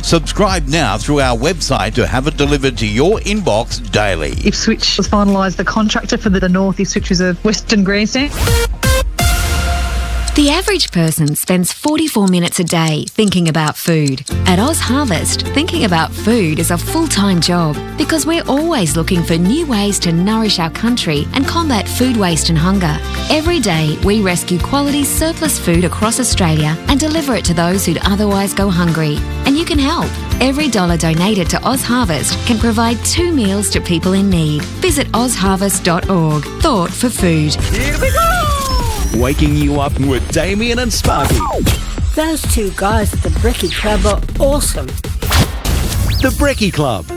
Subscribe now through our website to have it delivered to your inbox daily. Ipswich has finalised the contractor for the North Ipswich is a Western Grandstand. The average person spends 44 minutes a day thinking about food. At Oz Harvest, thinking about food is a full-time job because we're always looking for new ways to nourish our country and combat food waste and hunger. Every day, we rescue quality surplus food across Australia and deliver it to those who'd otherwise go hungry. And you can help. Every dollar donated to Oz Harvest can provide 2 meals to people in need. Visit ozharvest.org. Thought for food. Here we go! Waking you up with Damien and Sparky. Those two guys at the Brekkie Club are awesome. The Brekkie Club.